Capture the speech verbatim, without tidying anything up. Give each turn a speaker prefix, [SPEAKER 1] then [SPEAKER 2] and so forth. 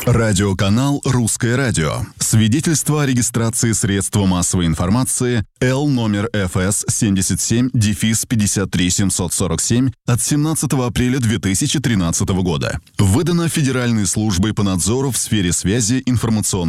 [SPEAKER 1] Радиоканал «Русское радио». Свидетельство о регистрации средства массовой информации Л номер эф эс семьдесят семь пятьдесят три семьсот сорок семь от семнадцатого апреля две тысячи тринадцатого года. Выдано Федеральной службой по надзору в сфере связи информационных